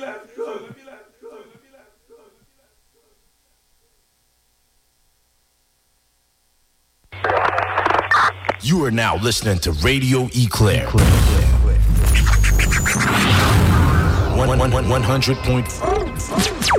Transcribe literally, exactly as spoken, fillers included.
You are now listening to Radio Eclair. one hundred point four